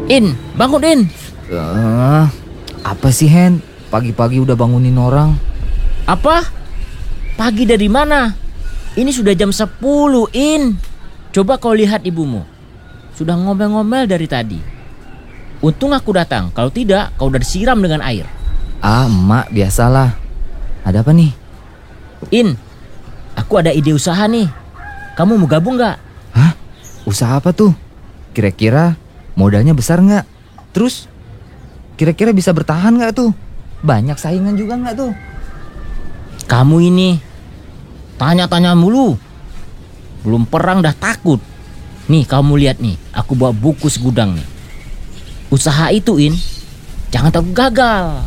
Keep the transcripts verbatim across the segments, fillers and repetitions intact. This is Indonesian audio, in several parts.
In, bangun In. Eh, apa sih Hen? Pagi-pagi udah bangunin orang. Apa? Pagi dari mana? Ini sudah jam sepuluh In. Coba kau lihat ibumu. Sudah ngomel-ngomel dari tadi. Untung aku datang. Kalau tidak, kau udah disiram dengan air. Ah, emak, biasalah. Ada apa nih? In, aku ada ide usaha nih. Kamu mau gabung gak? Hah? Usaha apa tuh? Kira-kira modalnya besar nggak? Terus kira-kira bisa bertahan nggak tuh? Banyak saingan juga nggak tuh? Kamu ini tanya-tanya mulu. Belum perang dah takut. Nih kamu lihat nih, aku bawa buku segudang nih. Usaha itu In, jangan takut gagal.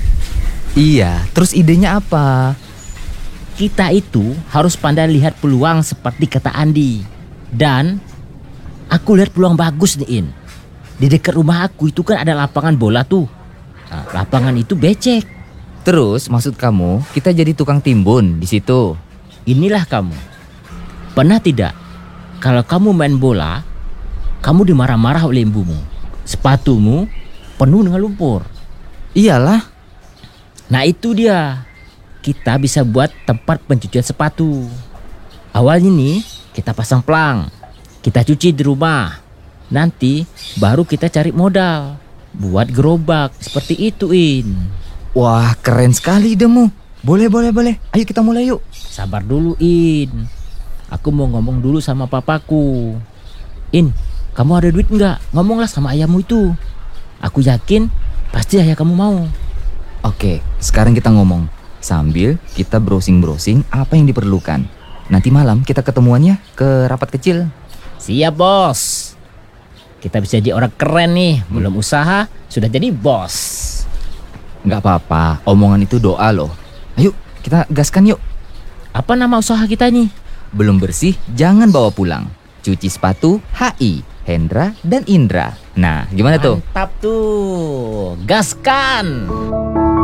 Iya, terus idenya apa? Kita itu harus pandai lihat peluang seperti kata Andi. Dan aku lihat peluang bagus nih In. Di dekat rumah aku itu kan ada lapangan bola tuh. Nah, lapangan itu becek. Terus maksud kamu kita jadi tukang timbun di situ? Inilah kamu. Pernah tidak kalau kamu main bola, kamu dimarah-marah oleh ibumu. Sepatumu penuh dengan lumpur. Iyalah. Nah itu dia. Kita bisa buat tempat pencucian sepatu. Awalnya nih kita pasang pelang. Kita cuci di rumah. Nanti baru kita cari modal buat gerobak seperti itu In. Wah, keren sekali idemu. Boleh, boleh, boleh. Ayo kita mulai yuk. Sabar dulu In. Aku mau ngomong dulu sama papaku. In, kamu ada duit nggak? Ngomonglah sama ayahmu itu. Aku yakin pasti ayah kamu mau. Oke, sekarang kita ngomong sambil kita browsing-browsing apa yang diperlukan. Nanti malam kita ketemuannya ke rapat kecil. Siap bos. Kita bisa jadi orang keren nih. Belum usaha sudah jadi bos. Nggak apa-apa, omongan itu doa loh. Ayo kita gaskan yuk. Apa nama usaha kita nih? Belum bersih jangan bawa pulang. Cuci sepatu H I, Hendra dan Indra. Nah, gimana tuh? Mantap tuh. Gaskan.